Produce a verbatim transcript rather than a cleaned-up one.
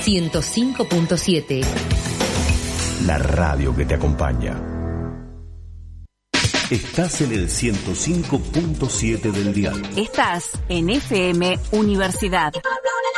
ciento cinco punto siete. La radio que te acompaña. Estás en el ciento cinco punto siete del dial. Estás en F M Universidad.